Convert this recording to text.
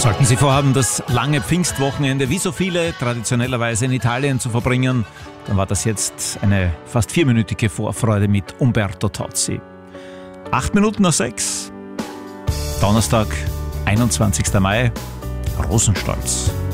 Sollten Sie vorhaben, das lange Pfingstwochenende wie so viele traditionellerweise in Italien zu verbringen, dann war das jetzt eine fast 4-minütige Vorfreude mit Umberto Tozzi. 6:08, Donnerstag, 21. Mai, Rosenstolz.